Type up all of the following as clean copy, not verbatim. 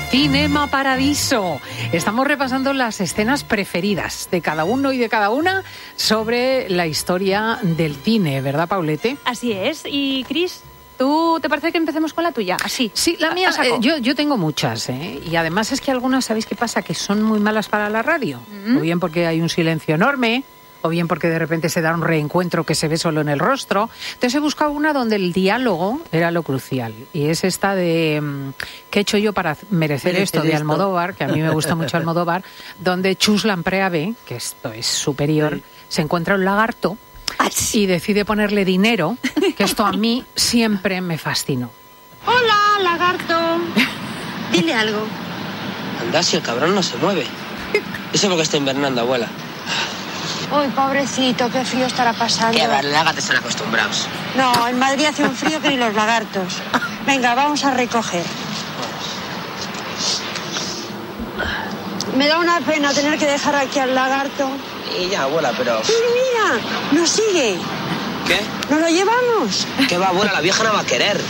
Cinema Paradiso. Estamos repasando las escenas preferidas de cada uno y de cada una sobre la historia del cine, ¿verdad, Paulete? Así es. Y, Cris, ¿tú te parece que empecemos con la tuya? Así. Sí, la mía, yo tengo muchas, ¿eh? Y además es que algunas, ¿sabéis qué pasa? Que son muy malas para la radio. O bien porque hay un silencio enorme, o bien porque de repente se da un reencuentro que se ve solo en el rostro. Entonces he buscado una donde el diálogo era lo crucial. Y es esta de ¿qué he hecho yo para merecer esto? De Almodóvar, que a mí me gusta mucho Almodóvar, donde Chus Lamprey ve, que esto es superior, se encuentra un lagarto y decide ponerle dinero, que esto a mí siempre me fascinó. Hola, lagarto. Dile algo. Anda, si el cabrón no se mueve. Eso porque está invernando, abuela. Uy, pobrecito, qué frío estará pasando. Que los lagartos están acostumbrados. No, en Madrid hace un frío que ni los lagartos. Venga, vamos a recoger. Me da una pena tener que dejar aquí al lagarto. Y ya, abuela, pero... Mira, nos sigue. ¿Qué? ¿Nos lo llevamos? ¿Qué va, abuela? La vieja no va a querer.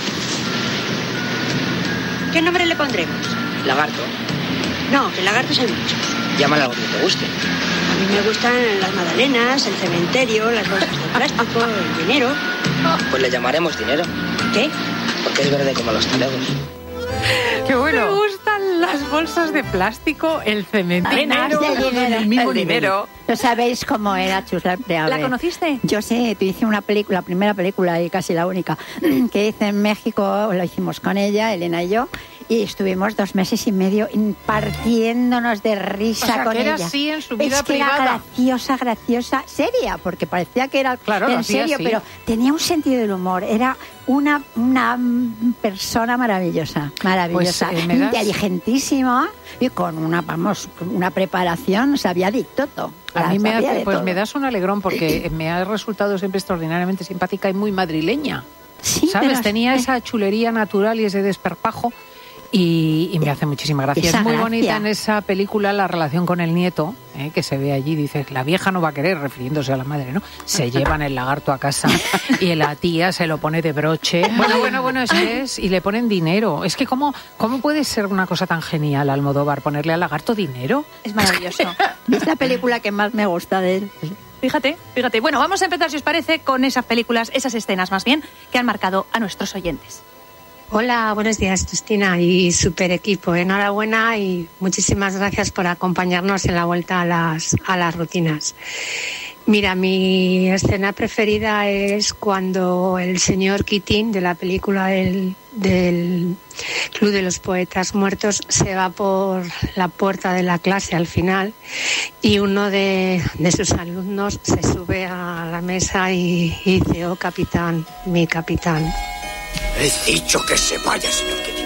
¿Qué nombre le pondremos? Lagarto. No, que lagartos hay muchos. Llámale algo que te guste. A mí me gustan las magdalenas, el cementerio, las bolsas de plástico, el dinero. Pues le llamaremos dinero. ¿Qué? Porque es verde como los talegos. ¡Qué bueno! Me gustan las bolsas de plástico, el cementerio, el mismo dinero. ¿No sabéis cómo era Chus Lamprey? ¿La conociste? Yo sé, hice una película, la primera película y casi la única, que hice en México, lo hicimos con ella, Elena y yo, y estuvimos 2 meses y medio partiéndonos de risa, o sea, con que era ella. Así en su vida es que privada. Era graciosa, seria, porque parecía que era en serio, así. Pero tenía un sentido del humor. Era una persona maravillosa, Pues, inteligentísima y con una preparación, sabía de todo. A mí me das un alegrón porque me ha resultado siempre extraordinariamente simpática y muy madrileña. Sí, ¿sabes? Tenía esa chulería natural y ese desparpajo. Y me hace muchísima gracia. Es muy bonita en esa película la relación con el nieto, que se ve allí. Dices, la vieja no va a querer, refiriéndose a la madre, ¿no? Se llevan el lagarto a casa y la tía se lo pone de broche. Bueno, es y le ponen dinero. Es que ¿cómo puede ser una cosa tan genial, Almodóvar, ponerle al lagarto dinero? Es maravilloso. Es la película que más me gusta de él. Fíjate. Bueno, vamos a empezar, si os parece, con esas películas, esas escenas más bien, que han marcado a nuestros oyentes. Hola, buenos días, Cristina y super equipo. Enhorabuena y muchísimas gracias por acompañarnos en la vuelta a las rutinas. Mira, mi escena preferida es cuando el señor Keating, de la película del Club de los Poetas Muertos, se va por la puerta de la clase al final y uno de sus alumnos se sube a la mesa y dice: oh, capitán, mi capitán. He dicho que se vaya, señor Keating.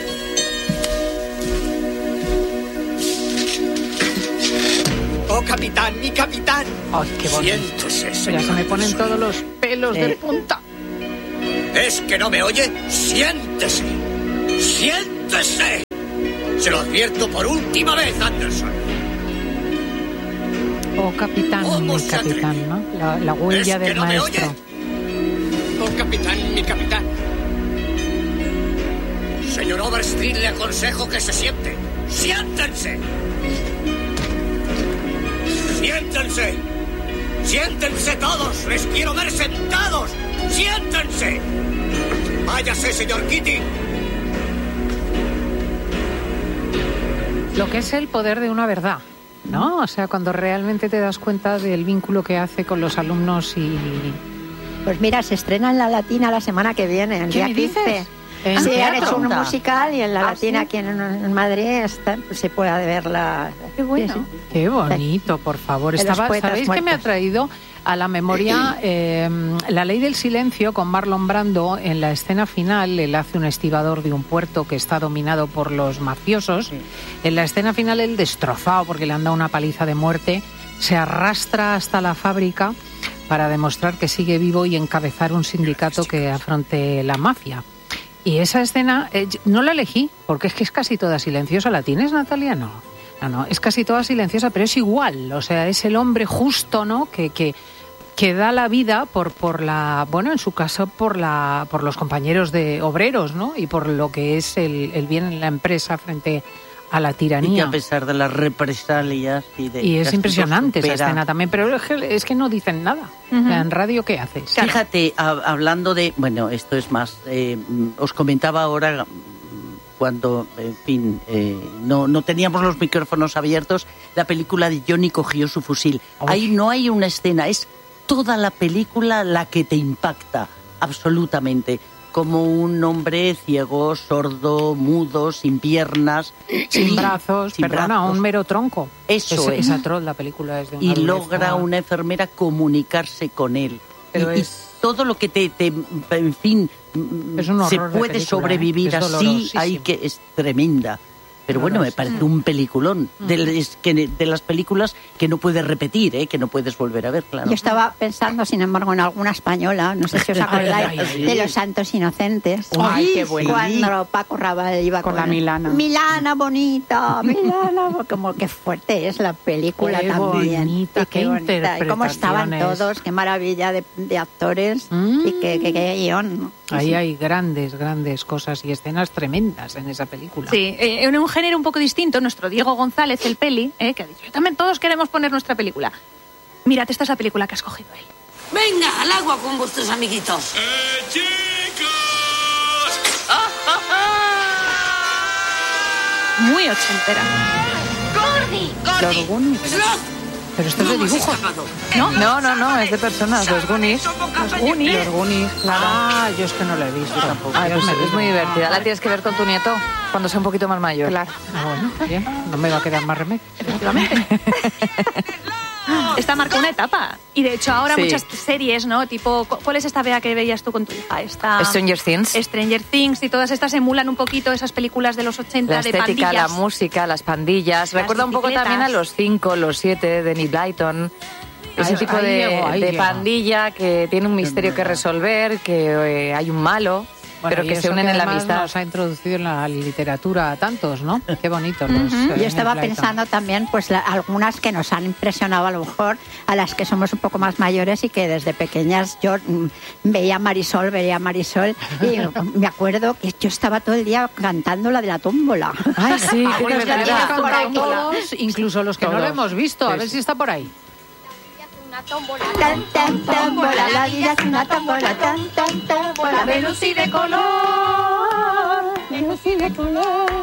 ¡Oh, capitán, mi capitán! ¡Ay, qué bonito! Siéntese, señor. Ya se me ponen todos los pelos de punta. ¿Es que no me oye? ¡Siéntese! ¡Siéntese! Se lo advierto por última vez, Anderson. Oh, capitán, mi capitán, ¿no? La huella del maestro. Oh, capitán, mi capitán. Señor Overstreet, le aconsejo que se siente. ¡Siéntense! ¡Siéntense! ¡Siéntense todos! ¡Les quiero ver sentados! ¡Siéntense! ¡Váyase, señor Keating! Lo que es el poder de una verdad, ¿no? O sea, cuando realmente te das cuenta del vínculo que hace con los alumnos y... Pues mira, se estrena en la Latina la semana que viene, el día 15. Sí, han hecho un musical y en la Latina, aquí en Madrid, se puede verla. Qué bueno. Sí. Qué bonito, por favor. ¿Sabéis qué me ha traído a la memoria? La Ley del Silencio, con Marlon Brando. En la escena final, él hace un estibador de un puerto que está dominado por los mafiosos. Sí. En la escena final, él, destrozado porque le han dado una paliza de muerte, se arrastra hasta la fábrica para demostrar que sigue vivo y encabezar un sindicato que afronte la mafia. Y esa escena no la elegí, porque es que es casi toda silenciosa. ¿La tienes, Natalia? No, es casi toda silenciosa, pero es igual. O sea, es el hombre justo, ¿no? Que que da la vida por la, bueno, en su caso por los compañeros de obreros, ¿no? Y por lo que es el bien en la empresa frente a la tiranía. Y que a pesar de las represalias y es impresionante esa escena también, pero es que no dicen nada. Uh-huh. En radio, ¿qué haces? Fíjate, hablando de, bueno, esto es más, os comentaba ahora cuando, en fin, no teníamos los micrófonos abiertos, la película de Johnny cogió su fusil. Ahí no hay una escena, es toda la película la que te impacta, absolutamente. Como un hombre ciego, sordo, mudo, sin piernas, sin brazos, un mero tronco. Eso es. Esa troll, la película es de una y dureza. logra una enfermera comunicarse con él. Pero y todo lo que te en fin, es un horror se puede sobrevivir así, es tremenda. Pero bueno, me parece un peliculón de las películas que no puedes repetir, que no puedes volver a ver, claro. Yo estaba pensando, sin embargo, en alguna española, no sé si os acordáis, de Los Santos Inocentes. ¡Ay, qué bueno! Cuando Paco Rabanne iba con la Milana. Milana bonita, Milana, como que fuerte es la película qué también. Bonita, qué bonita. Y cómo estaban todos, qué maravilla de actores y qué guión, ¿no? Ahí hay grandes cosas y escenas tremendas en esa película. Sí, en un género un poco distinto, nuestro Diego González, el peli, que ha dicho, yo también todos queremos poner nuestra película. Mírate, esta es la película que ha escogido él. Venga, al agua con vuestros amiguitos. ¡Chicos! Muy ochentera. ¡Gordy! Pero esto es de dibujos. No, es de personas, los Goonies. Los Goonies, claro. Yo es que no la he visto tampoco. Pues es muy divertida. La tienes que ver con tu nieto cuando sea un poquito más mayor. Claro. Bueno, bien. No me va a quedar más remedio. Efectivamente. Esta marca una etapa. Y de hecho ahora muchas series, ¿no? Tipo, ¿cuál es esta Bea que veías tú con tu hija? Stranger Things. Stranger Things y todas estas emulan un poquito esas películas de los 80 la estética, de pandillas. La música, las pandillas. Recuerda un poco también a los 5, los 7 de Nick Blyton. Ese tipo de pandilla que tiene un misterio que resolver, que hay un malo. Bueno, pero que se unen en la amistad. Nos ha introducido en la literatura a tantos, ¿no? Qué bonito. Yo estaba pensando también, pues algunas que nos han impresionado a lo mejor, a las que somos un poco más mayores y que desde pequeñas yo veía Marisol y me acuerdo que yo estaba todo el día cantando la de la tómbola. Ay, sí, todos, incluso los que no lo hemos visto. A ver si está por ahí. Tan, tan, tómbola, la vida es una tómbola, tan, tan, tómbola, Venus y de color, Venus y de color.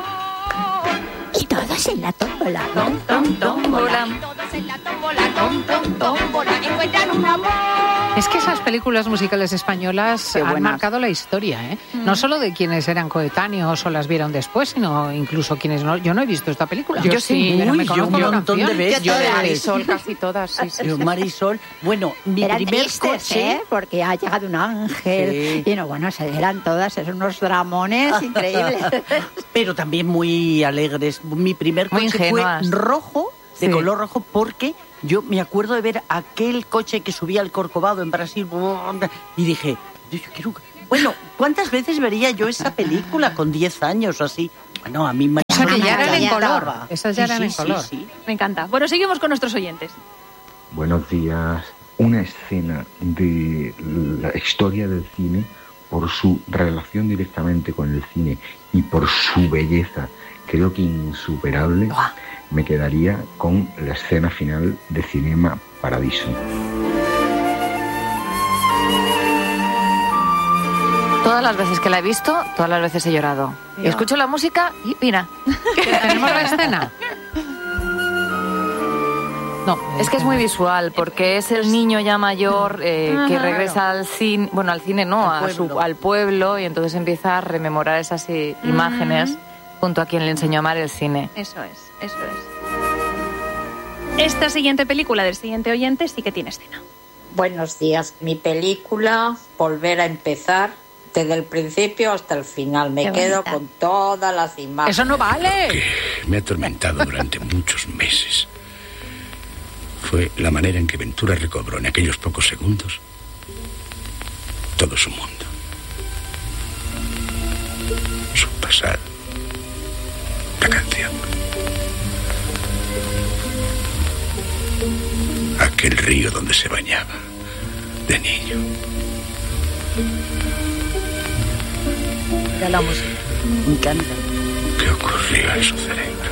Y todos en la tómbola, tómbola. Todos en la tómbola, tómbola, encuentran un amor. Es que esas películas musicales españolas han marcado la historia, ¿eh? No solo de quienes eran coetáneos o las vieron después, sino incluso quienes no. Yo no he visto esta película. Yo sí, pero me conozco un montón de veces. Yo de Marisol casi todas, sí. Marisol, bueno, mi eran primer tristes, coche, porque ha llegado un ángel y eran todas, eran unos dramones increíbles. Pero también muy alegres. Mi primer coche fue rojo, de color rojo, porque yo me acuerdo de ver aquel coche que subía al Corcovado en Brasil y dije, yo quiero... Bueno, ¿cuántas veces vería yo esa película con 10 años o así? Bueno, a mí me encantaba. En color. Esas ya eran en color. Sí. Me encanta. Bueno, seguimos con nuestros oyentes. Buenos días. Una escena de la historia del cine, por su relación directamente con el cine y por su belleza, creo que insuperable, me quedaría con la escena final de Cinema Paradiso. Todas las veces que la he visto, todas las veces he llorado. Y escucho la música y mira. ¿Tenemos la escena? No, es que es muy visual, porque es el niño ya mayor que regresa al cine, bueno, al cine no, al pueblo, y entonces empieza a rememorar esas imágenes junto a quien le enseñó a amar el cine. Eso es. Esta siguiente película del siguiente oyente sí que tiene escena. Buenos días. Mi película, Volver a empezar, desde el principio hasta el final. Me quedo con todas las imágenes. ¡Eso no vale! Que me ha atormentado durante muchos meses fue la manera en que Ventura recobró en aquellos pocos segundos todo su mundo. Su pasado. La canción. Aquel río donde se bañaba. de niño. Mira la música. Me encanta. ¿Qué ocurrió en su cerebro?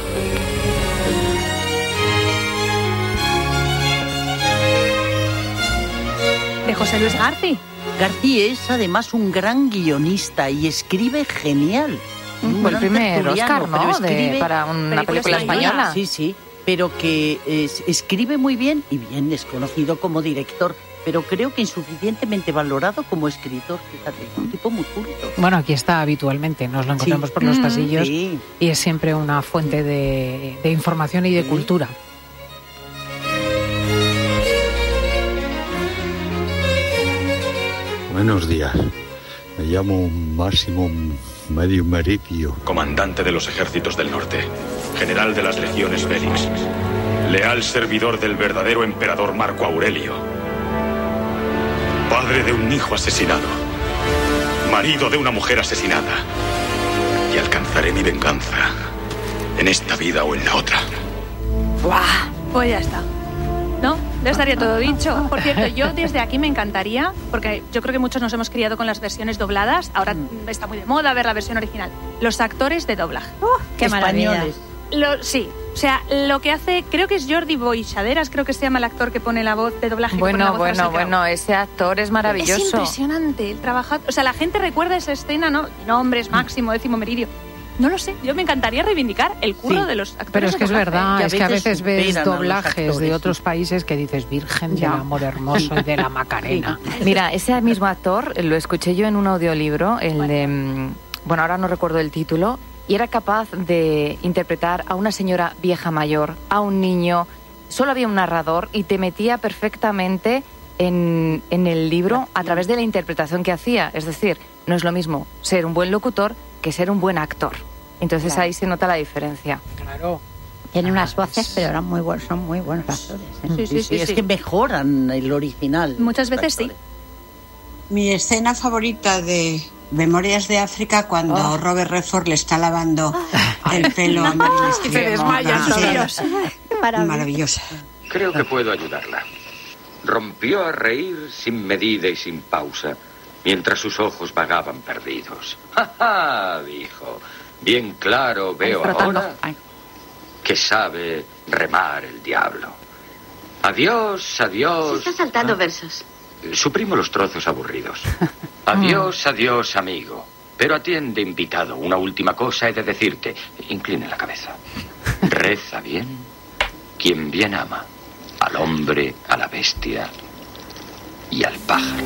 De José Luis García. García es además un gran guionista y escribe genial. Fue el primer Oscar, ¿no? Para una película española. Sí, sí, pero que escribe muy bien y bien es conocido como director, pero creo que insuficientemente valorado como escritor. Fíjate, un tipo muy culto. Bueno, aquí está habitualmente, nos lo encontramos por los pasillos y es siempre una fuente de información y de cultura. Buenos días. Me llamo Máximo Medio Meridio. Comandante de los ejércitos del norte, general de las legiones Félix, leal servidor del verdadero emperador Marco Aurelio, padre de un hijo asesinado, marido de una mujer asesinada, y alcanzaré mi venganza en esta vida o en la otra. ¡Buah! Pues ya está. ¿No? Ya estaría todo dicho. Por cierto, yo desde aquí me encantaría, porque yo creo que muchos nos hemos criado con las versiones dobladas, ahora está muy de moda ver la versión original. Los actores de doblaje. ¡Qué españoles! Sí, o sea, lo que hace, creo que es Jordi Boixaderas, creo que se llama el actor que pone la voz de doblaje. Bueno, ese actor es maravilloso. Es impresionante el trabajo. O sea, la gente recuerda esa escena, ¿no? Nombres, Máximo, Décimo Meridio. No lo sé, yo me encantaría reivindicar el curro de los actores. Pero es que es verdad, es que a veces ves doblajes de otros sí. países que dices Virgen del Amor Hermoso y de la Macarena. Mira, ese mismo actor lo escuché yo en un audiolibro, el de... Bueno, ahora no recuerdo el título, y era capaz de interpretar a una señora vieja mayor, a un niño, solo había un narrador y te metía perfectamente en el libro a través de la interpretación que hacía. Es decir, no es lo mismo ser un buen locutor que ser un buen actor. Entonces Claro. ahí se nota la diferencia. Claro. Tienen unas voces, pero eran muy buenos, son muy buenos actores. ¿eh? Es que mejoran el original. Muchas veces sí. Mi escena favorita de Memorias de África cuando Robert Redford le está lavando el pelo a Meryl Streep. Se desmaya, Maravillosa. Maravillosa. Creo que puedo ayudarla. Rompió a reír sin medida y sin pausa, mientras sus ojos vagaban perdidos. ¡Ja, ja! Dijo. Bien claro veo ahora que sabe remar el diablo. Adiós, adiós. Se está saltando versos. Suprimo los trozos aburridos. Adiós, adiós, amigo. Pero atiende, invitado. Una última cosa he de decirte. Inclina la cabeza. Reza bien. Quien bien ama. Al hombre, a la bestia y al pájaro.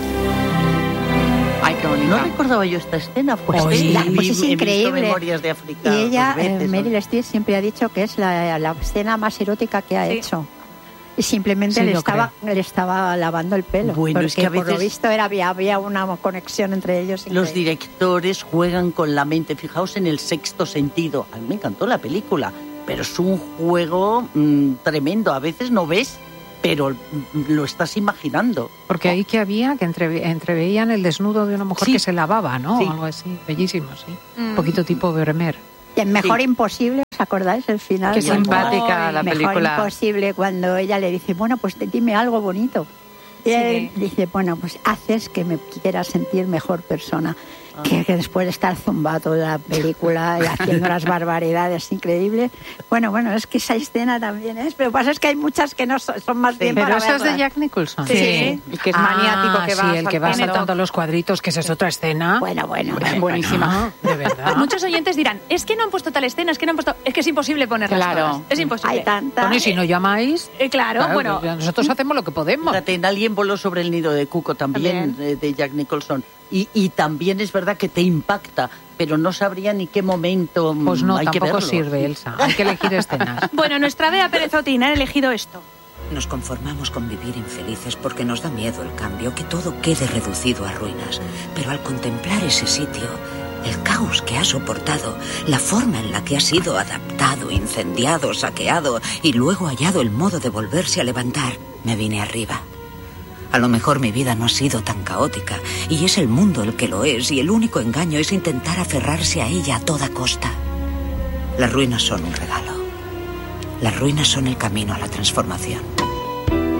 Ay, qué bonito. No recordaba yo esta escena. Pues, Pues es he visto increíble. Memorias de África. Y ella, 2 veces, ¿no? Meryl Streep, siempre ha dicho que es la escena más erótica que ha hecho. Y simplemente Sí, le lo estaba lavando el pelo. Bueno, porque es que a por lo veces- visto había una conexión entre ellos. Los increíble. directores juegan con la mente. Fijaos en El Sexto Sentido. A mí me encantó la película, pero es un juego tremendo. A veces no ves, pero lo estás imaginando. Porque ahí que había, que entreveían el desnudo de una mujer Sí. que se lavaba, ¿no? Sí. Algo así, bellísimo, sí. Un poquito tipo Vermeer. Y en Mejor Imposible, ¿os acordáis el final? Qué simpática la película. Mejor Imposible, cuando ella le dice, bueno, pues dime algo bonito. Y él dice, bueno, pues haces que me quiera sentir mejor persona. Que después de estar zumbado toda la película y haciendo unas barbaridades increíbles. Bueno, es que esa escena también es, pero lo que pasa es que hay muchas que no son más bien Pero para eso es de verlas. Jack Nicholson. Sí. El que es maniático, que va el que va saltando. saltando los cuadritos, que esa es otra escena. Bueno. Buenísima. De verdad. Muchos oyentes dirán, es que no han puesto tal escena, es que es imposible ponerlas Claro. todas. Es imposible. Hay tanta. Bueno, y si no llamáis... Claro, bueno. pues nosotros hacemos lo que podemos. Fíjate, en Alguien voló sobre el nido de cuco también. De Jack Nicholson. Y también es verdad que te impacta, pero no sabría ni qué momento Pues no, hay que tampoco verlo. sirve, Elsa. Hay que elegir escenas. Bueno, nuestra Bea Pérez Otín ha elegido esto. Nos conformamos con vivir infelices porque nos da miedo el cambio, que todo quede reducido a ruinas. Pero al contemplar ese sitio, el caos que ha soportado, la forma en la que ha sido adaptado, incendiado, saqueado y luego hallado el modo de volverse a levantar, me vine arriba. A lo mejor mi vida no ha sido tan caótica y es el mundo el que lo es y el único engaño es intentar aferrarse a ella a toda costa. Las ruinas son un regalo. Las ruinas son el camino a la transformación.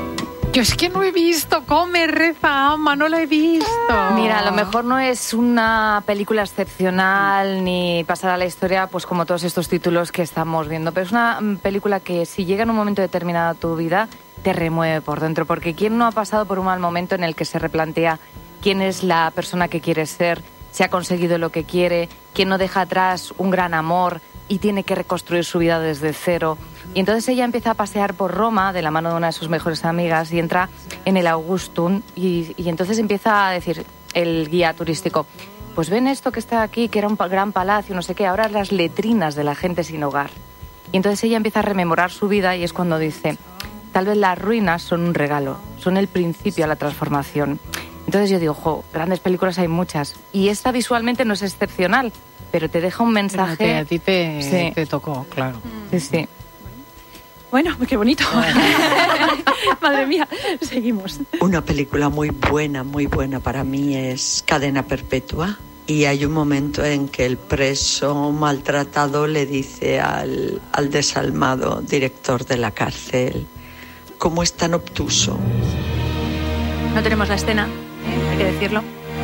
Yo es que no he visto Come, Reza, Ama, no la he visto. Mira, a lo mejor no es una película excepcional ni pasará a la historia, pues como todos estos títulos que estamos viendo, pero es una película que si llega en un momento determinado a tu vida, te remueve por dentro, porque ¿quién no ha pasado por un mal momento en el que se replantea quién es la persona que quiere ser, si ha conseguido lo que quiere, quién no deja atrás un gran amor y tiene que reconstruir su vida desde cero? Y entonces ella empieza a pasear por Roma de la mano de una de sus mejores amigas y entra en el Augustum y entonces empieza a decir el guía turístico, pues ven esto que está aquí, que era un gran palacio, no sé qué, ahora las letrinas de la gente sin hogar. Y entonces ella empieza a rememorar su vida y es cuando dice, tal vez las ruinas son un regalo, son el principio a la transformación. Entonces yo digo, grandes películas hay muchas y esta visualmente no es excepcional, pero te deja un mensaje. A ti te tocó, claro. Sí, sí. Bueno, qué bonito. Madre mía, seguimos. Una película muy buena para mí es Cadena Perpetua. Y hay un momento en que el preso maltratado le dice al desalmado director de la cárcel, ¿cómo es tan obtuso? No tenemos la escena, hay que decirlo.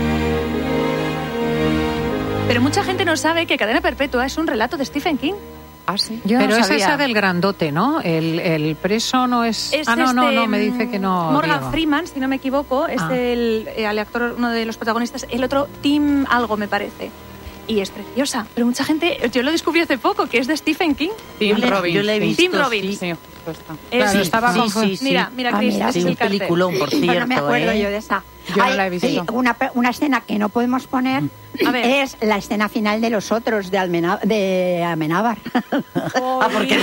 Pero mucha gente no sabe que Cadena Perpetua es un relato de Stephen King. Ah, sí. Pero es esa del grandote, ¿no? El preso no es... no, me dice que no. Morgan Diego. Freeman, si no me equivoco, es el actor, uno de los protagonistas. El otro, Tim algo, me parece. Y es preciosa. Pero mucha gente... Yo lo descubrí hace poco, que es de Stephen King. Tim Robbins. Yo la he visto. Tim Robbins. Sí. Claro, estaba con... Mira, Cris, mira, ese es el cartel. Peliculón, por cierto. No me acuerdo yo de esa. Yo no la he visto. Sí, una escena que no podemos poner es la escena final de Los Otros, de Amenábar. Porque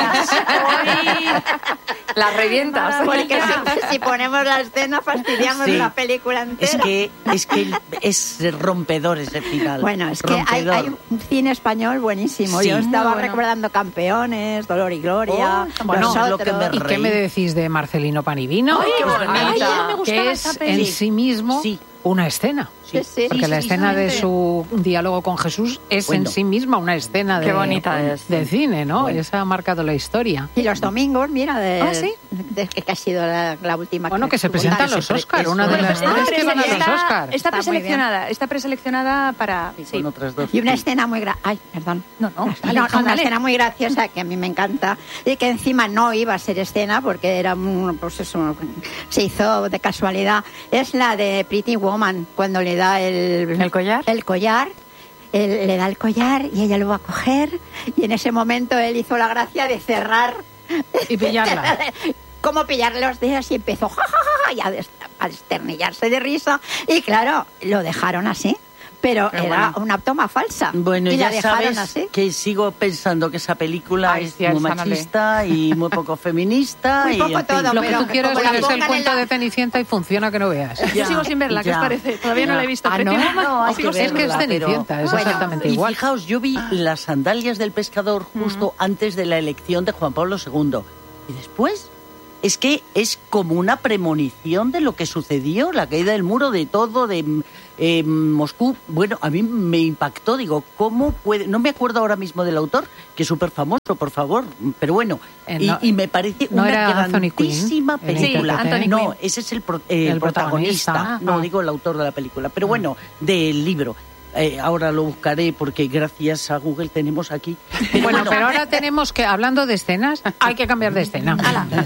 las revientas. Porque si ponemos la escena fastidiamos la película entera. Es que es rompedor ese final. Bueno, es que hay un cine español buenísimo. Sí. Yo estaba bueno. recordando Campeones, Dolor y Gloria, Bueno, Los Otros. ¿Y qué me decís de Marcelino Panivino? ¡Ay, qué bonita! Me gustaba Que es esa peli. en sí mismo una escena. Porque la escena de su diálogo con Jesús es en sí misma una escena Qué bonita de cine, ¿no? Bueno. Esa ha marcado la historia. Y los domingos, mira, ¿sí? que ha sido la última. Bueno, que se presentan los Oscar, una de las tres que van a los Oscar. Está preseleccionada para... Sí. Otras dos. Y una escena muy ay, perdón. Una escena muy graciosa que a mí me encanta y que encima no iba a ser escena porque era pues eso, se hizo de casualidad. Es la de Pretty Woman, cuando le da ¿El collar? El collar. Él le da el collar y ella lo va a coger y en ese momento él hizo la gracia de cerrar y pillarla. Cómo pillarle los dedos y empezó y a desternillarse de risa y claro, lo dejaron así. Pero era una toma falsa. Bueno, y ya la dejaron sabes así. que sigo pensando que esa película es muy machista y muy poco feminista. Muy poco todo, lo que tú quieres como es el la cuento de Cenicienta y funciona que no veas. Yo sigo sin verla, ¿qué os parece? Todavía no la he visto. ¿no? Es que es Cenicienta, es exactamente igual. Y fijaos, yo vi Las sandalias del pescador justo antes de la elección de Juan Pablo II. Y después... Es que es como una premonición de lo que sucedió, la caída del muro, de todo, de Moscú. Bueno, a mí me impactó, digo, ¿cómo puede...? No me acuerdo ahora mismo del autor, que es súper famoso, por favor, pero bueno, y me parece ¿no una era grandísima película. Sí, no, ese es el protagonista, no digo el autor de la película, pero bueno, del libro. Ahora lo buscaré porque gracias a Google tenemos aquí. Pero ahora tenemos que, hablando de escenas, hay que cambiar de escena.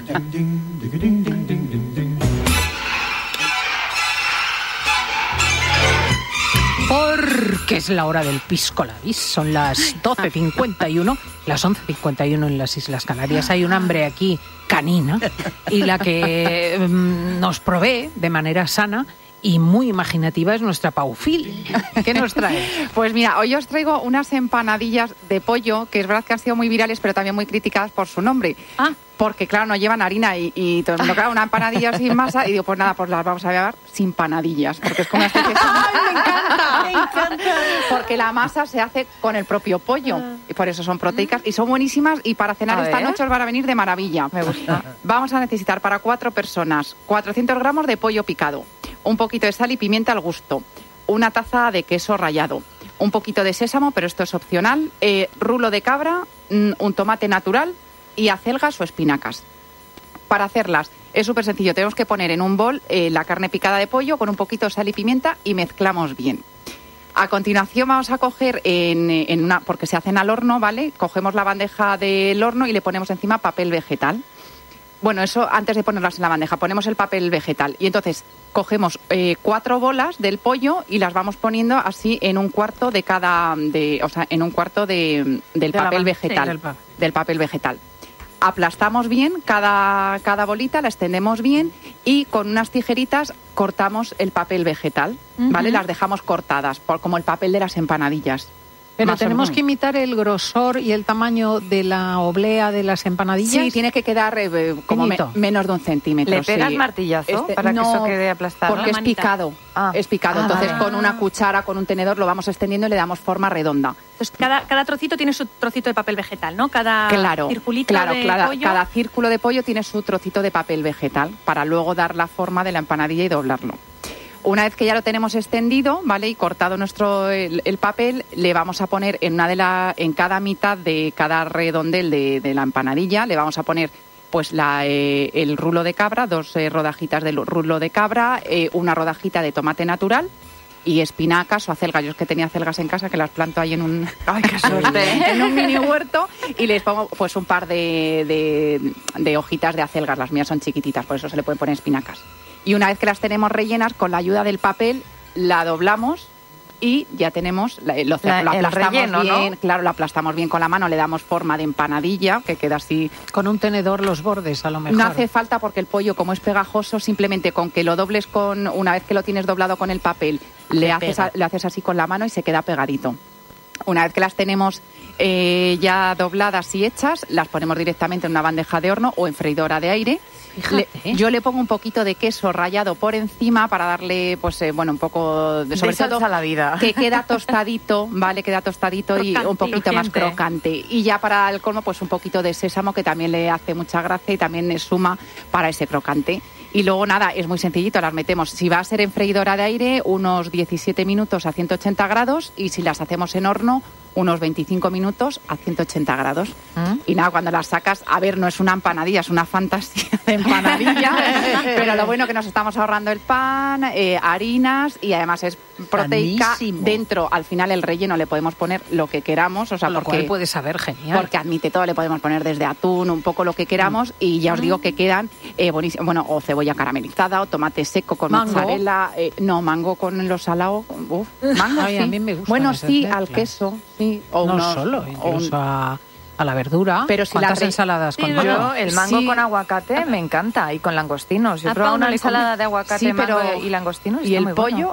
Porque es la hora del pisco labis, son las 12:51, las 11:51 en las Islas Canarias. Hay un hambre aquí canina y la que nos provee de manera sana y muy imaginativa es nuestra Paufil. ¿Qué nos trae? Pues mira, hoy os traigo unas empanadillas de pollo, que es verdad que han sido muy virales, pero también muy criticadas por su nombre. Porque, claro, no llevan harina y todo el mundo, claro, una empanadilla sin masa. Y digo, pues nada, pues las vamos a llevar sin panadillas, porque es como una especie de... ¡Ay, me encanta! ¡Me encanta! Porque la masa se hace con el propio pollo. Y por eso son proteicas y son buenísimas. Y para cenar esta noche os van a venir de maravilla. Me gusta. Vamos a necesitar para 4 personas 400 gramos de pollo picado, un poquito de sal y pimienta al gusto, una taza de queso rallado, un poquito de sésamo, pero esto es opcional, rulo de cabra, un tomate natural y acelgas o espinacas. Para hacerlas es súper sencillo. Tenemos que poner en un bol la carne picada de pollo con un poquito de sal y pimienta y mezclamos bien. A continuación vamos a coger en una, porque se hacen al horno, ¿vale? Cogemos la bandeja del horno y le ponemos encima papel vegetal. Bueno, eso antes de ponerlas en la bandeja, ponemos el papel vegetal y entonces cogemos 4 bolas del pollo y las vamos poniendo así en un cuarto del papel vegetal, sí, del papel vegetal. Aplastamos bien cada bolita, la extendemos bien y con unas tijeritas cortamos el papel vegetal, ¿vale? Las dejamos cortadas, como el papel de las empanadillas. Pero tenemos que imitar el grosor y el tamaño de la oblea de las empanadillas. Sí, tiene que quedar como menos de 1 centímetro. ¿Le pegas martillazo para que eso quede aplastado? Porque es picado. Es picado. Entonces, con una cuchara, con un tenedor, lo vamos extendiendo y le damos forma redonda. Entonces, cada trocito tiene su trocito de papel vegetal, ¿no? Cada circulito de pollo. Cada círculo de pollo tiene su trocito de papel vegetal para luego dar la forma de la empanadilla y doblarlo. Una vez que ya lo tenemos extendido, ¿vale? Y cortado el papel, le vamos a poner en cada mitad de cada redondel de la empanadilla, le vamos a poner pues el rulo de cabra, 2 rodajitas del rulo de cabra, una rodajita de tomate natural y espinacas o acelgas. Yo es que tenía acelgas en casa que las planto ahí en un en un mini huerto y les pongo pues un par de hojitas de acelgas. Las mías son chiquititas, por eso se le pueden poner espinacas. Y una vez que las tenemos rellenas, con la ayuda del papel, la doblamos y ya tenemos, lo aplastamos relleno, bien, ¿no? Claro, lo aplastamos bien con la mano, le damos forma de empanadilla, que queda así. Con un tenedor los bordes, a lo mejor. No hace falta porque el pollo, como es pegajoso, simplemente con que lo dobles una vez que lo tienes doblado con el papel, le haces así con la mano y se queda pegadito. Una vez que las tenemos ya dobladas y hechas, las ponemos directamente en una bandeja de horno o en freidora de aire. Yo le pongo un poquito de queso rallado por encima para darle, pues, un poco de sobre todo a la vida. Que queda tostadito, ¿vale? Queda tostadito crocante, y un poquito más crocante. Y ya para el colmo, pues un poquito de sésamo, que también le hace mucha gracia y también es suma para ese crocante. Y luego, nada, es muy sencillito, las metemos. Si va a ser en freidora de aire, unos 17 minutos a 180 grados y si las hacemos en horno, unos 25 minutos a 180 grados. Y nada, cuando las sacas, a ver, no es una empanadilla, es una fantasía de empanadilla, pero lo bueno que nos estamos ahorrando el pan, harinas y además es proteica. Sanísimo. Dentro, al final, el relleno le podemos poner lo que queramos, o sea, lo cual puede saber genial. Porque admite todo, le podemos poner desde atún, un poco lo que queramos y ya os digo que quedan buenísimos. Bueno, o cebolla caramelizada o tomate seco con mozzarella. No, mango con los salados. Mango, sí. A mí me gusta. Bueno, sí, al queso. Sí, o no solo, incluso a la verdura. Pero si ¿cuántas ensaladas con mango? Yo, el mango con aguacate me encanta y con langostinos. Yo he probado una ensalada de aguacate, mango y langostinos. ¿Y el pollo?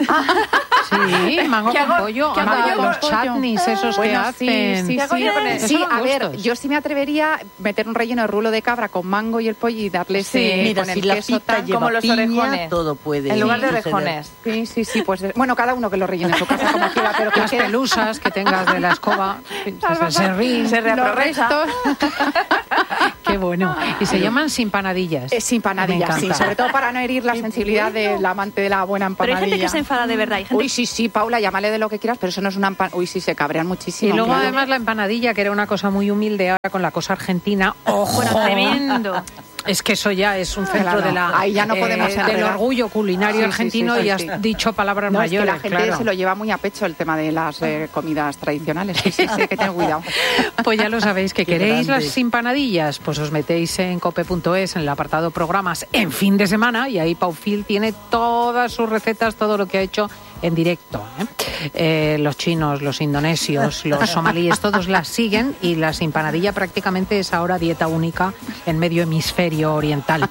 Sí, mango con pollo. Los chutneys esos que hacen. Sí, a ver, yo sí me atrevería a meter un relleno de rulo de cabra con mango y el pollo y darle mira, con el si la queso pita lleva como los orejones. Todo puede. En lugar de orejones. Sí, pues bueno, cada uno que lo rellene en su casa como quiera, pero que las pelusas que tengas de la escoba se reaprovecha. Qué bueno. Y se llaman simpanadillas. Simpanadillas, sí, sobre todo para no herir la sensibilidad del amante de la buena empanadilla. Pero hay gente que se enfada de verdad. Uy, sí, Paula, llámale de lo que quieras, pero eso no es una empanadilla. Uy, sí, se cabrean muchísimo. Y luego además la empanadilla, que era una cosa muy humilde, ahora con la cosa argentina. ¡Ojo! Bueno, tremendo. Es que eso ya es un centro ahí ya no podemos del orgullo culinario argentino y has dicho palabras mayores. Es que la gente se lo lleva muy a pecho el tema de las comidas tradicionales. Sí, hay que tener cuidado. Pues ya lo sabéis, que queréis las empanadillas, pues os metéis en cope.es en el apartado programas en fin de semana y ahí Paufil tiene todas sus recetas, todo lo que ha hecho en directo. Los chinos, los indonesios, los somalíes, todos las siguen y la empanadilla prácticamente es ahora dieta única en medio hemisferio oriental.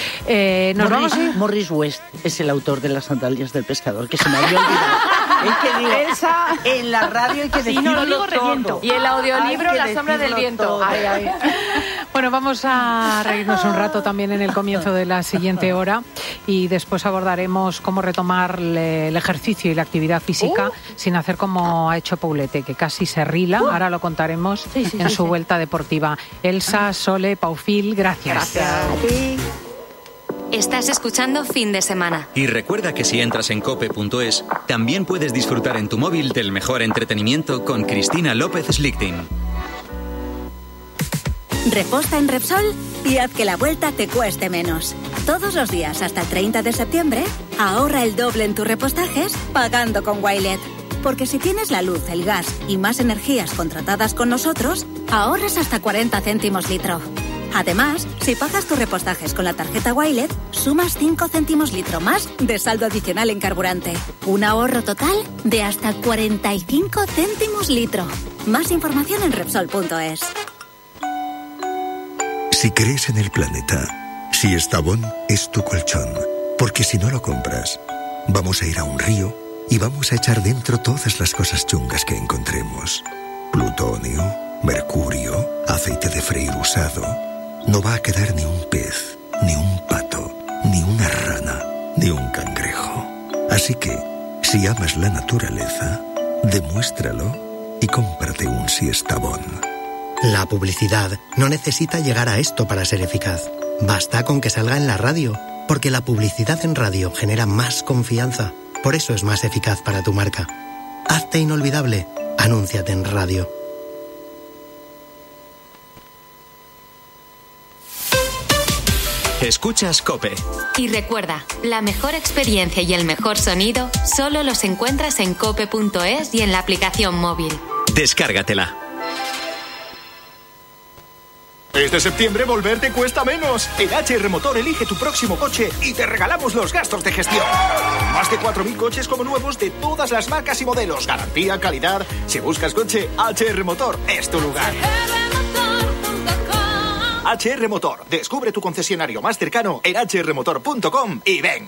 Morris West es el autor de Las sandalias del pescador, que se me había olvidado. Es que digo, en la radio hay que decirlo todo. Y el audiolibro La sombra del viento. Ay. Bueno, vamos a reírnos un rato también en el comienzo de la siguiente hora y después abordaremos cómo retomar el ejercicio y la actividad física sin hacer como ha hecho Paulete, que casi se rila. Ahora lo contaremos en su vuelta deportiva. Elsa, Sole, Paufil, gracias. Gracias a ti. Estás escuchando Fin de Semana. Y recuerda que si entras en cope.es, también puedes disfrutar en tu móvil del mejor entretenimiento con Cristina López Slichting. Reposta en Repsol y haz que la vuelta te cueste menos. Todos los días hasta el 30 de septiembre, ahorra el doble en tus repostajes pagando con Wilet. Porque si tienes la luz, el gas y más energías contratadas con nosotros, ahorras hasta 40 céntimos litro. Además, si pagas tus repostajes con la tarjeta Wilet, sumas 5 céntimos litro más de saldo adicional en carburante. Un ahorro total de hasta 45 céntimos litro. Más información en Repsol.es. Si crees en el planeta, si Estavón es tu colchón, porque si no lo compras, vamos a ir a un río y vamos a echar dentro todas las cosas chungas que encontremos. Plutonio, mercurio, aceite de freír usado. No va a quedar ni un pez, ni un pato, ni una rana, ni un cangrejo. Así que, si amas la naturaleza, demuéstralo y cómprate un Siestabón. La publicidad no necesita llegar a esto para ser eficaz. Basta con que salga en la radio, porque la publicidad en radio genera más confianza. Por eso es más eficaz para tu marca. Hazte inolvidable. Anúnciate en radio. Escuchas COPE. Y recuerda, la mejor experiencia y el mejor sonido solo los encuentras en cope.es y en la aplicación móvil. Descárgatela. Este septiembre volver te cuesta menos. En HR Motor elige tu próximo coche y te regalamos los gastos de gestión. Más de 4.000 coches como nuevos de todas las marcas y modelos. Garantía, calidad. Si buscas coche, HR Motor es tu lugar. HR Motor. Descubre tu concesionario más cercano en hrmotor.com y ven.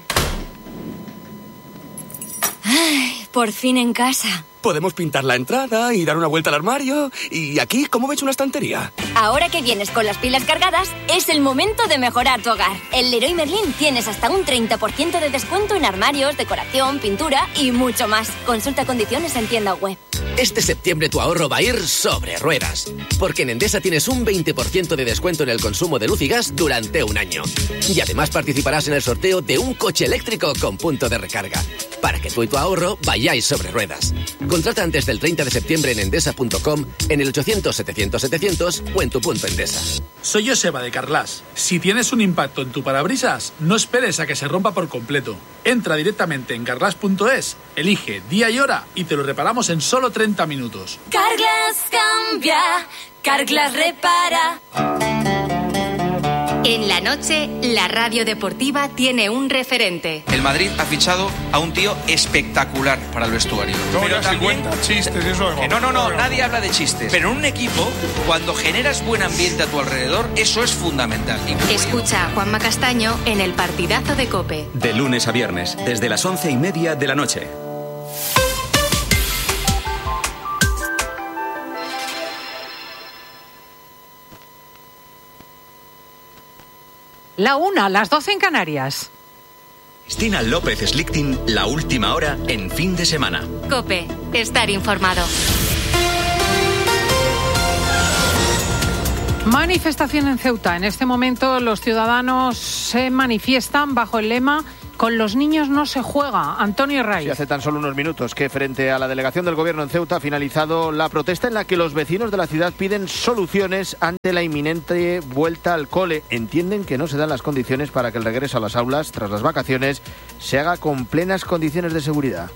Ay, por fin en casa. Podemos pintar la entrada y dar una vuelta al armario. Y aquí, ¿cómo ves una estantería? Ahora que vienes con las pilas cargadas, es el momento de mejorar tu hogar. En Leroy Merlin tienes hasta un 30% de descuento en armarios, decoración, pintura y mucho más. Consulta condiciones en tienda web. Este septiembre tu ahorro va a ir sobre ruedas. Porque en Endesa tienes un 20% de descuento en el consumo de luz y gas durante un año. Y además participarás en el sorteo de un coche eléctrico con punto de recarga. Para que tú y tu ahorro vayáis sobre ruedas. Contrata antes del 30 de septiembre en endesa.com, en el 800-700-700 o en tu punto Endesa. Soy Joseba de Carglass. Si tienes un impacto en tu parabrisas, no esperes a que se rompa por completo. Entra directamente en carglass.es, elige día y hora y te lo reparamos en solo 30 minutos. Carglass cambia, Carglass repara. En la noche, la radio deportiva tiene un referente. El Madrid ha fichado a un tío espectacular para el vestuario. No, pero ya también, se cuenta chistes, eso es no, nadie habla de chistes. Pero en un equipo, cuando generas buen ambiente a tu alrededor, eso es fundamental. Escucha a Juanma Castaño en el partidazo de COPE. De lunes a viernes, desde las 11:30 de la noche. La 1, las 12 en Canarias. Cristina López Slichting, la última hora en fin de semana. COPE, estar informado. Manifestación en Ceuta. En este momento los ciudadanos se manifiestan bajo el lema "Con los niños no se juega". Antonio Raiz. Sí, hace tan solo unos minutos que frente a la delegación del gobierno en Ceuta ha finalizado la protesta en la que los vecinos de la ciudad piden soluciones ante la inminente vuelta al cole. Entienden que no se dan las condiciones para que el regreso a las aulas tras las vacaciones se haga con plenas condiciones de seguridad.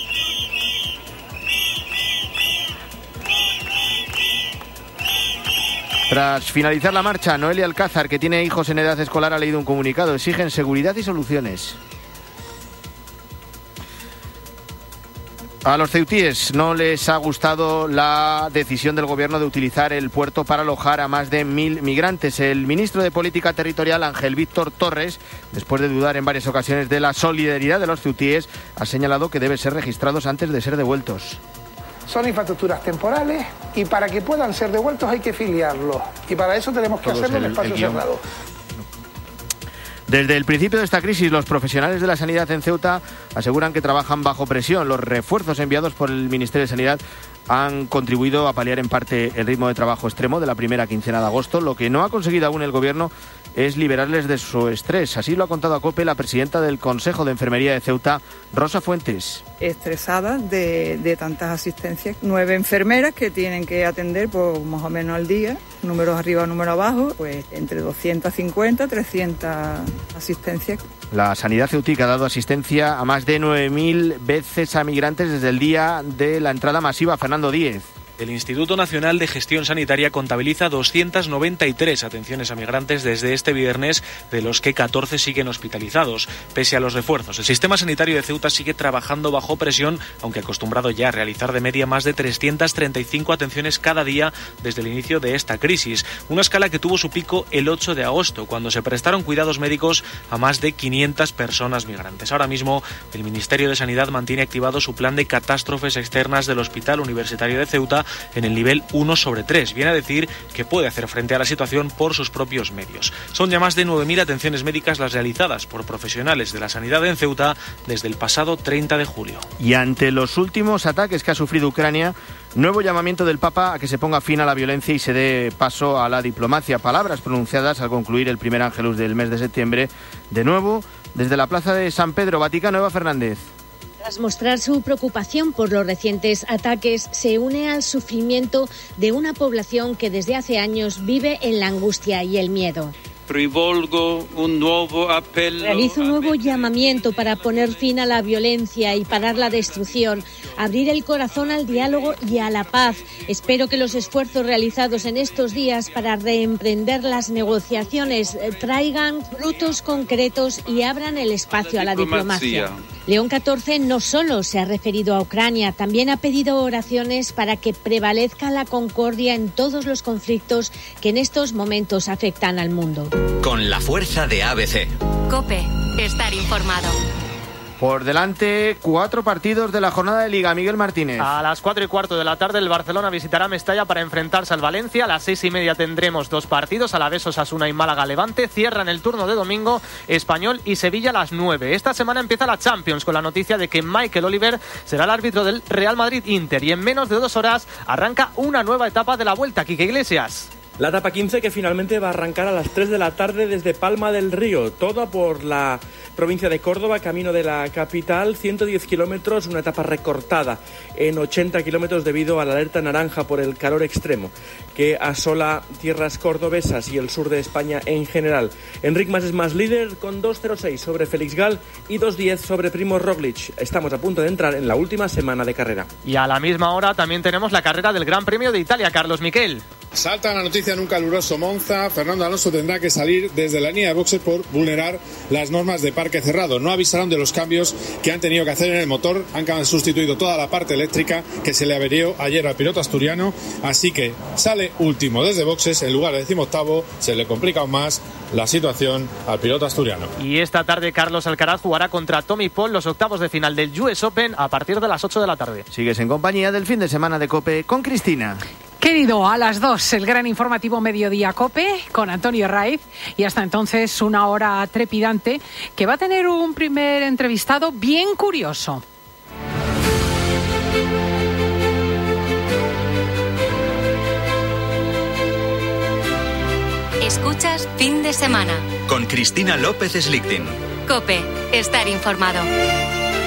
Tras finalizar la marcha, Noelia Alcázar, que tiene hijos en edad escolar, ha leído un comunicado. Exigen seguridad y soluciones. A los ceutíes no les ha gustado la decisión del gobierno de utilizar el puerto para alojar a más de 1.000 migrantes. El ministro de Política Territorial, Ángel Víctor Torres, después de dudar en varias ocasiones de la solidaridad de los ceutíes, ha señalado que deben ser registrados antes de ser devueltos. Son infraestructuras temporales y para que puedan ser devueltos hay que filiarlos. Y para eso tenemos que hacerlo en espacio cerrado. Desde el principio de esta crisis, los profesionales de la sanidad en Ceuta aseguran que trabajan bajo presión. Los refuerzos enviados por el Ministerio de Sanidad han contribuido a paliar en parte el ritmo de trabajo extremo de la primera quincena de agosto. Lo que no ha conseguido aún el gobierno es liberarles de su estrés. Así lo ha contado a COPE la presidenta del Consejo de Enfermería de Ceuta, Rosa Fuentes. estresadas de tantas asistencias. 9 enfermeras que tienen que atender pues, más o menos al día, números arriba, números abajo, pues entre 250 300 asistencias. La sanidad ceutica ha dado asistencia a más de 9.000 veces a migrantes desde el día de la entrada masiva. Fernando Díez. El Instituto Nacional de Gestión Sanitaria contabiliza 293 atenciones a migrantes desde este viernes, de los que 14 siguen hospitalizados, pese a los refuerzos. El sistema sanitario de Ceuta sigue trabajando bajo presión, aunque acostumbrado ya a realizar de media más de 335 atenciones cada día desde el inicio de esta crisis. Una escala que tuvo su pico el 8 de agosto, cuando se prestaron cuidados médicos a más de 500 personas migrantes. Ahora mismo, el Ministerio de Sanidad mantiene activado su plan de catástrofes externas del Hospital Universitario de Ceuta en el nivel 1/3. Viene a decir que puede hacer frente a la situación por sus propios medios. Son ya más de 9.000 atenciones médicas las realizadas por profesionales de la sanidad en Ceuta desde el pasado 30 de julio. Y ante los últimos ataques que ha sufrido Ucrania, nuevo llamamiento del Papa a que se ponga fin a la violencia y se dé paso a la diplomacia. Palabras pronunciadas al concluir el primer Ángelus del mes de septiembre. De nuevo, desde la plaza de San Pedro, Vaticano, Eva Fernández. Tras mostrar su preocupación por los recientes ataques, se une al sufrimiento de una población que desde hace años vive en la angustia y el miedo. Realizo un nuevo llamamiento para poner fin a la violencia y parar la destrucción, abrir el corazón al diálogo y a la paz. Espero que los esfuerzos realizados en estos días para reemprender las negociaciones traigan frutos concretos y abran el espacio a la diplomacia. León XIV no solo se ha referido a Ucrania, también ha pedido oraciones para que prevalezca la concordia en todos los conflictos que en estos momentos afectan al mundo. Con la fuerza de ABC. COPE. Estar informado. Por delante, 4 partidos de la jornada de Liga. Miguel Martínez. A las 4:15 de la tarde el Barcelona visitará Mestalla para enfrentarse al Valencia. A las 6:30 tendremos 2 partidos, Alavés, Osasuna y Málaga Levante. Cierran el turno de domingo Español y Sevilla a las 9. Esta semana empieza la Champions con la noticia de que Michael Oliver será el árbitro del Real Madrid Inter. Y en menos de 2 horas arranca una nueva etapa de la Vuelta. Quique Iglesias. La etapa 15 que finalmente va a arrancar a las 3 de la tarde desde Palma del Río, toda por la provincia de Córdoba, camino de la capital, 110 kilómetros, una etapa recortada en 80 kilómetros debido a la alerta naranja por el calor extremo que asola tierras cordobesas y el sur de España en general. Enric Mas es más líder con 2.06 sobre Félix Gal y 2.10 sobre Primož Roglič. Estamos a punto de entrar en la última semana de carrera. Y a la misma hora también tenemos la carrera del Gran Premio de Italia. Carlos Miquel. Salta la noticia en un caluroso Monza. Fernando Alonso tendrá que salir desde la línea de boxes por vulnerar las normas de parque cerrado. No avisaron de los cambios que han tenido que hacer en el motor. Han sustituido toda la parte eléctrica que se le averió ayer al piloto asturiano. Así que sale último desde boxes en lugar de 18º. Se le complica aún más la situación al piloto asturiano. Y esta tarde Carlos Alcaraz jugará contra Tommy Paul los octavos de final del US Open a partir de las 8 de la tarde. Sigues en compañía del fin de semana de COPE con Cristina. Querido, a las 2, el gran informativo Mediodía COPE con Antonio Raiz. Y hasta entonces una hora trepidante que va a tener un primer entrevistado bien curioso. Escuchas Fin de Semana. Con Cristina López Slichting. COPE. Estar informado.